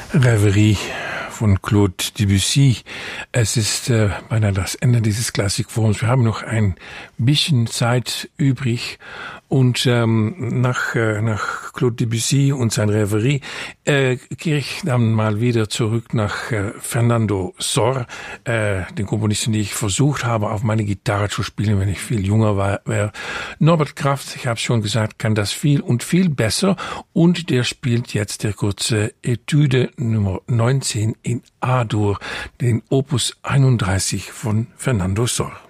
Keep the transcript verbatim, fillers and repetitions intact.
Reverie von Claude Debussy. Es ist äh, beinahe das Ende dieses Klassikforums. Wir haben noch ein bisschen Zeit übrig und ähm, nach, äh, nach Claude Debussy und sein Reverie äh, kehre ich dann mal wieder zurück nach äh, Fernando Sor, äh, den Komponisten, die ich versucht habe, auf meine Gitarre zu spielen, wenn ich viel jünger war. war. Norbert Kraft, ich habe es schon gesagt, kann das viel und viel besser und der spielt jetzt der kurze Etüde Nummer neunzehn in A-Dur, den Opus einunddreißig von Fernando Sor.